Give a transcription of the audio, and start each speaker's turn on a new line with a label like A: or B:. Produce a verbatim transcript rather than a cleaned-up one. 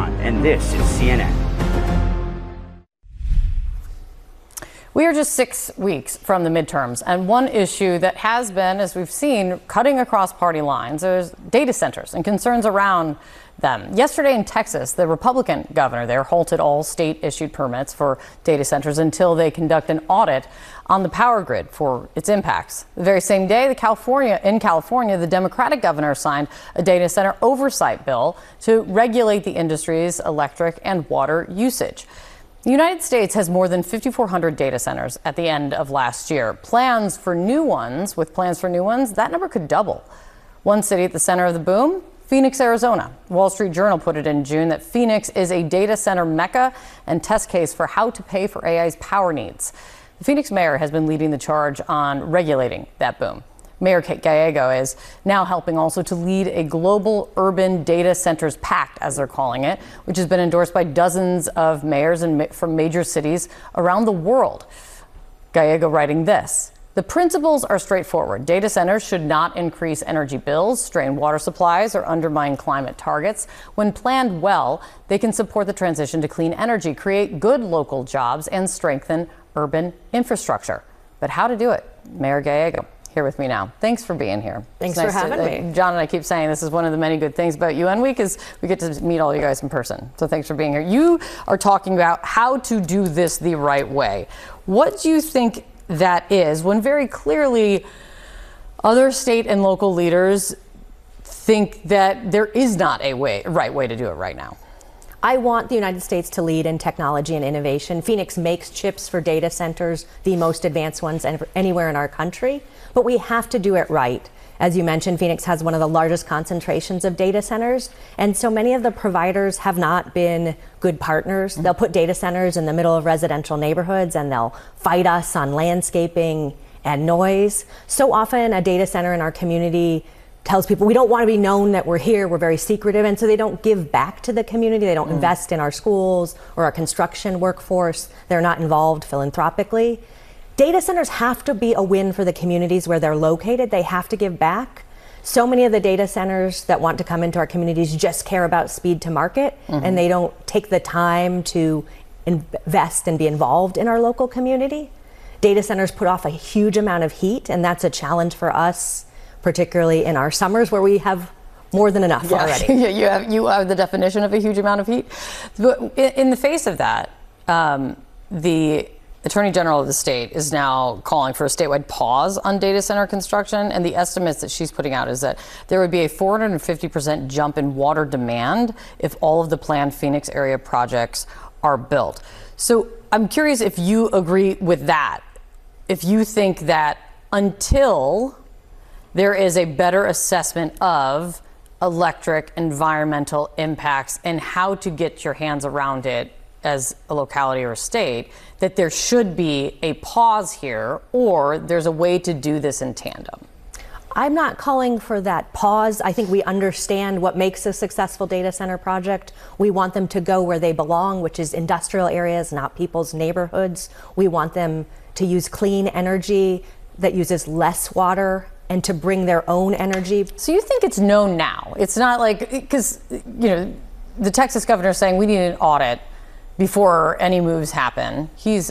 A: John, and this is C N N.
B: We are just six weeks from the midterms, and one issue that has been, as we've seen, cutting across party lines is data centers and concerns around them. Yesterday in Texas, the Republican governor there halted all state-issued permits for data centers until they conduct an audit on the power grid for its impacts. The very same day, the California, in California, the Democratic governor signed a data center oversight bill to regulate the industry's electric and water usage. The United States has more than fifty-four hundred data centers at the end of last year. Plans for new ones, with plans for new ones, that number could double. One city at the center of the boom, Phoenix, Arizona. Wall Street Journal put it in June that Phoenix is a data center mecca and test case for how to pay for A I's power needs. The Phoenix mayor has been leading the charge on regulating that boom. Mayor Kate Gallego is now helping also to lead a global urban data centers pact, as they're calling it, which has been endorsed by dozens of mayors and from major cities around the world. Gallego writing this: the principles are straightforward. Data centers should not increase energy bills, strain water supplies, or undermine climate targets. When planned well, they can support the transition to clean energy, create good local jobs, and strengthen urban infrastructure. But how to do it? Mayor Gallego here with me now. Thanks for being here.
C: Thanks nice for having
B: to,
C: me.
B: Uh, John and I keep saying this is one of the many good things about U N Week is we get to meet all you guys in person. So thanks for being here. You are talking about how to do this the right way. What do you think that is, when very clearly other state and local leaders think that there is not a way, right way to do it right now?
C: I want the United States to lead in technology and innovation. Phoenix makes chips for data centers, the most advanced ones anywhere in our country, but we have to do it right. As you mentioned, Phoenix has one of the largest concentrations of data centers, and so many of the providers have not been good partners. Mm-hmm. They'll put data centers in the middle of residential neighborhoods, and they'll fight us on landscaping and noise. So often a data center in our community tells people we don't want to be known that we're here, we're very secretive, and so they don't give back to the community. They don't mm. invest in our schools or our construction workforce. They're not involved philanthropically. Data centers have to be a win for the communities where they're located. They have to give back. So many of the data centers that want to come into our communities just care about speed to market, mm-hmm. and they don't take the time to invest and be involved in our local community. Data centers put off a huge amount of heat, and that's a challenge for us, particularly in our summers where we have more than enough
B: yeah.
C: already.
B: you have you have the definition of a huge amount of heat. But in, in the face of that, um, the Attorney General of the state is now calling for a statewide pause on data center construction, and the estimates that she's putting out is that there would be a four hundred fifty percent jump in water demand if all of the planned Phoenix area projects are built. So I'm curious if you agree with that, if you think that until there is a better assessment of electric environmental impacts and how to get your hands around it as a locality or a state, that there should be a pause here, or there's a way to do this in tandem.
C: I'm not calling for that pause. I think we understand what makes a successful data center project. We want them to go where they belong, which is industrial areas, not people's neighborhoods. We want them to use clean energy that uses less water and to bring their own energy.
B: So you think it's known now? It's not like, because, you know, the Texas governor is saying we need an audit before any moves happen. He's